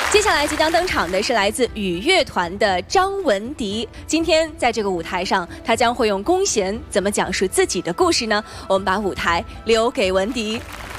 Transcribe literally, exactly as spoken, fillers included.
接下来即将登场的是来自雨乐团的张文迪。今天在这个舞台上，他将会用弓弦怎么讲述自己的故事呢？我们把舞台留给文迪。